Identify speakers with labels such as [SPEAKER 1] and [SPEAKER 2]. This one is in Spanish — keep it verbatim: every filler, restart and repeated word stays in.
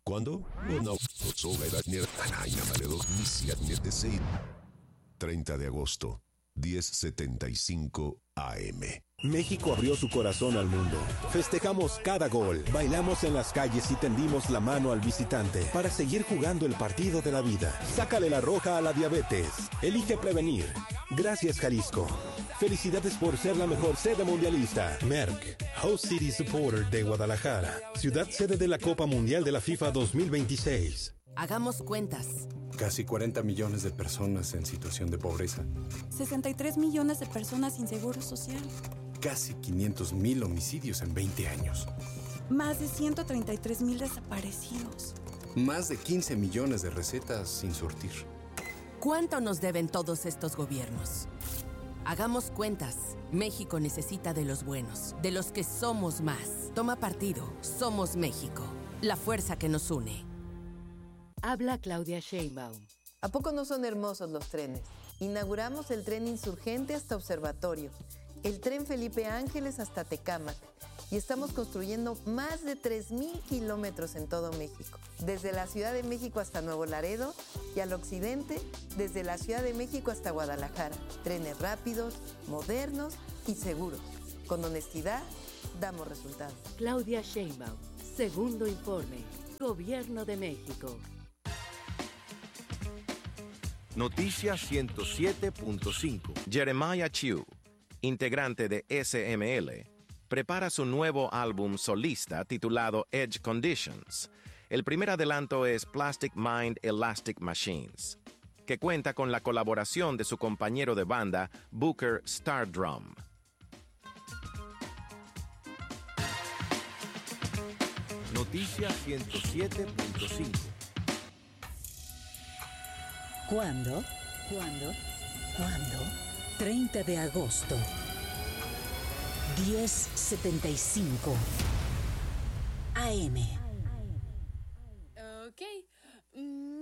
[SPEAKER 1] ¿Cuándo? No. treinta de agosto, diez setenta y cinco A M.
[SPEAKER 2] México abrió su corazón al mundo. Festejamos cada gol, bailamos en las calles y tendimos la mano al visitante para seguir jugando el partido de la vida. Sácale la roja a la diabetes. Elige prevenir. Gracias, Jalisco. Felicidades por ser la mejor sede mundialista. Merck, Host City Supporter de Guadalajara, ciudad sede de la Copa Mundial de la FIFA dos mil veintiséis.
[SPEAKER 3] Hagamos cuentas.
[SPEAKER 4] Casi cuarenta millones de personas en situación de pobreza.
[SPEAKER 5] sesenta y tres millones de personas sin seguro social.
[SPEAKER 4] Casi quinientos mil homicidios en veinte años.
[SPEAKER 5] Más de ciento treinta y tres mil desaparecidos.
[SPEAKER 4] Más de quince millones de recetas sin surtir.
[SPEAKER 3] ¿Cuánto nos deben todos estos gobiernos? Hagamos cuentas. México necesita de los buenos, de los que somos más. Toma partido. Somos México. La fuerza que nos une.
[SPEAKER 6] Habla Claudia Sheinbaum.
[SPEAKER 7] ¿A poco no son hermosos los trenes? Inauguramos el tren Insurgente hasta Observatorio, el tren Felipe Ángeles hasta Tecámac, y estamos construyendo más de tres mil kilómetros en todo México, desde la Ciudad de México hasta Nuevo Laredo y al occidente, desde la Ciudad de México hasta Guadalajara. Trenes rápidos, modernos y seguros. Con honestidad, damos resultados.
[SPEAKER 6] Claudia Sheinbaum, segundo informe. Gobierno de México.
[SPEAKER 8] Noticias ciento siete punto cinco. Jeremiah Chiu, integrante de S M L, prepara su nuevo álbum solista titulado Edge Conditions. El primer adelanto es Plastic Mind Elastic Machines, que cuenta con la colaboración de su compañero de banda Booker Stardrum. Noticias ciento siete punto cinco.
[SPEAKER 9] ¿Cuándo? ¿Cuándo? ¿Cuándo? treinta de agosto. diez setenta y cinco A M.